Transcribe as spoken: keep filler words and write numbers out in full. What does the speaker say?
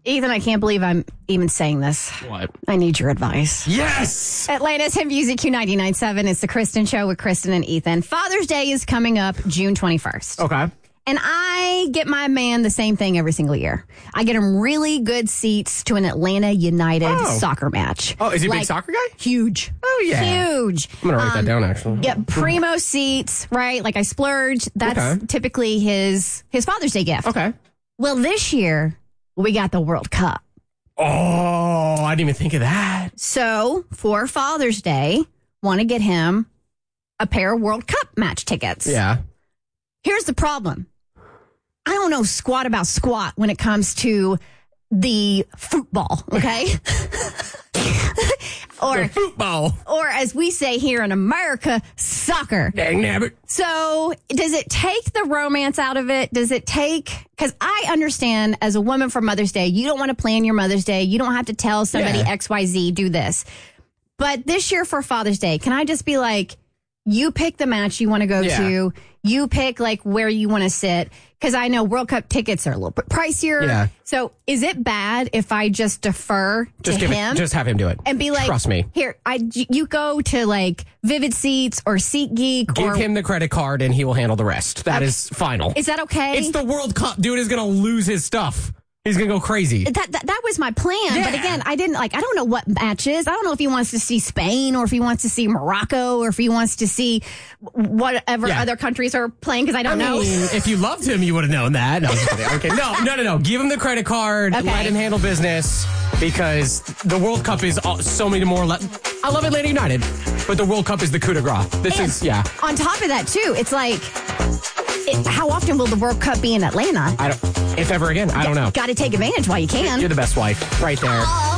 Ethan, I can't believe I'm even saying this. What? I need your advice. Yes! Atlanta's Hit Music Q ninety-nine point seven. It's the Kristen Show with Kristen and Ethan. Father's Day is coming up June twenty-first. Okay. And I get my man the same thing every single year. I get him really good seats to an Atlanta United Oh. soccer match. Oh, is he a Like, big soccer guy? Huge. Oh, yeah. Huge. I'm going to write that down, actually. Get primo seats, right? Like I splurge. That's Okay. typically his his Father's Day gift. Okay. Well, this year, we got the World Cup. Oh, I didn't even think of that. So for Father's Day, want to get him a pair of World Cup match tickets. Yeah. Here's the problem. I don't know squat about squat when it comes to the football, okay? or The football. or as we say here in America, soccer. Dang nabbit. So does it take the romance out of it? Does it take, because I understand as a woman for Mother's Day, you don't want to plan your Mother's Day. You don't have to tell somebody Yeah. X Y Z, do this. But this year for Father's Day, can I just be like, you pick the match you want to go Yeah. to. You pick like where you want to sit. Because I know World Cup tickets are a little bit pricier. Yeah. So is it bad if I just defer Just to give him? it. Just have him do it. and be like, Trust me. Here, I you go to like Vivid Seats or SeatGeek Give or him the credit card and he will handle the rest. That Okay. is final. is that okay? It's the World Cup. Dude is going to lose his stuff. He's going to go crazy. that, that that was my plan. Yeah. But again, I didn't like. I don't know what matches. I don't know if he wants to see Spain or if he wants to see Morocco or if he wants to see whatever Yeah. other countries are playing. Because I I don't know. mean, if you loved him, you would have known that. No, I'm just kidding. Okay, no, no, no, no. Give him the credit card. Okay. Let him handle business because the World Cup is all, so many more. Le- I love Atlanta United, but the World Cup is the coup de grace. This And is, yeah. On top of that, too, it's like, it, how often will the World Cup be in Atlanta? I don't, if ever again, I don't know. Got to take advantage while you can. You're the best wife right there.